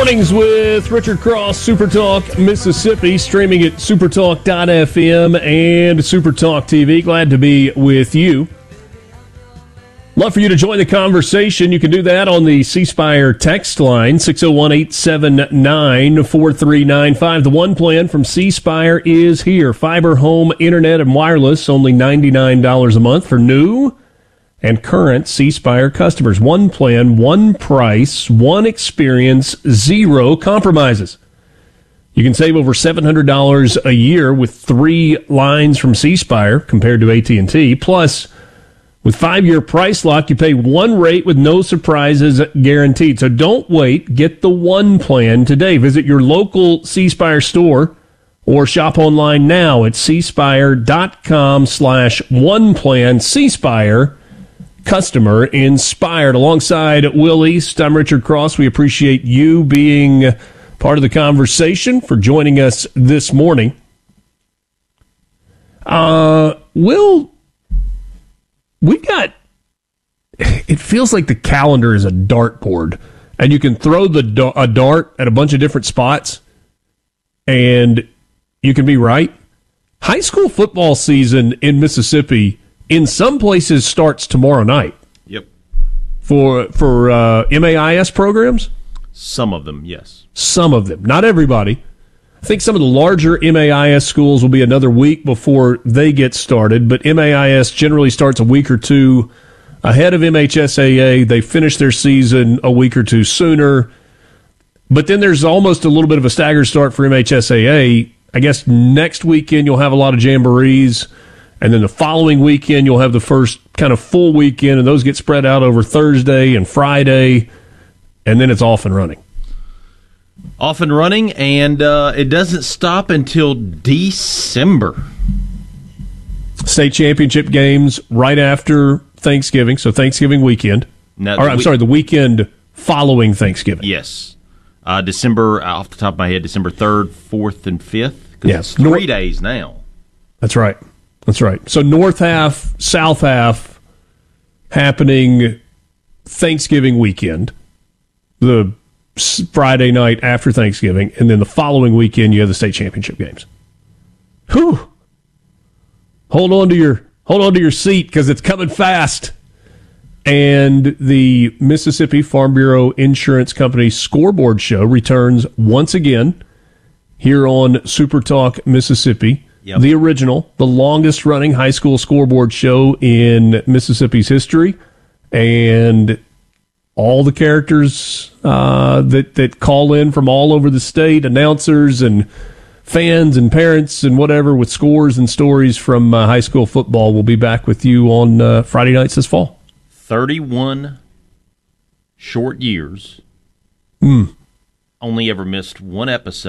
Mornings with Richard Cross, Supertalk Mississippi, streaming at supertalk.fm and Supertalk TV. Glad to be with you. Love for you to join the conversation. You can do that on the C Spire text line, 601-879-4395. The One Plan from C Spire is here. Fiber, home, internet, and wireless, only $99 a month for new and current C Spire customers. One plan, one price, one experience, zero compromises. You can save over $700 a year with 3 lines from C Spire compared to AT&T. Plus, with 5-year price lock, you pay one rate with no surprises guaranteed. So don't wait. Get the One Plan today. Visit your local C Spire store or shop online now at cspire.com/oneplan. C Spire, customer inspired. Alongside Will East, I'm Richard Cross. We appreciate you being part of the conversation, for joining us this morning. Will, it feels like the calendar is a dartboard, and you can throw a dart at a bunch of different spots, and you can be right. High school football season in Mississippi, in some places, starts tomorrow night. Yep. For MAIS programs? Some of them, yes. Some of them. Not everybody. I think some of the larger MAIS schools will be another week before they get started, but MAIS generally starts a week or two ahead of MHSAA. They finish their season a week or two sooner. But then there's almost a little bit of a staggered start for MHSAA. I guess next weekend you'll have a lot of jamborees, and then the following weekend you'll have the first kind of full weekend, and those get spread out over Thursday and Friday, and then it's off and running. Off and running, and it doesn't stop until December. State championship games right after Thanksgiving, so Thanksgiving weekend. The weekend following Thanksgiving. Yes. December, off the top of my head, December 3rd, 4th, and 5th. Yes. It's 3 days now. That's right. That's right. So north half, south half happening Thanksgiving weekend, the Friday night after Thanksgiving, and then the following weekend you have the state championship games. Whew. Hold on to your seat, because it's coming fast. And the Mississippi Farm Bureau Insurance Company Scoreboard Show returns once again here on Super Talk Mississippi. Yep. The original, the longest running high school scoreboard show in Mississippi's history, and all the characters that call in from all over the state, announcers and fans and parents and whatever, with scores and stories from high school football. We'll be back with you on Friday nights this fall. 31 short years. Only ever missed one episode.